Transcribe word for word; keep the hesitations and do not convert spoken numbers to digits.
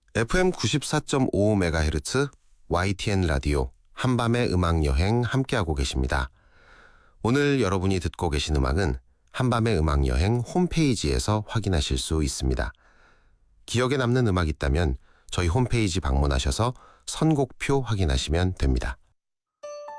에프엠 구십사 점 오 메가헤르츠 와이티엔 라디오 한밤의 음악여행 함께하고 계십니다. 오늘 여러분이 듣고 계신 음악은 한밤의 음악여행 홈페이지에서 확인하실 수 있습니다. 기억에 남는 음악 있다면 저희 홈페이지 방문하셔서 선곡표 확인하시면 됩니다.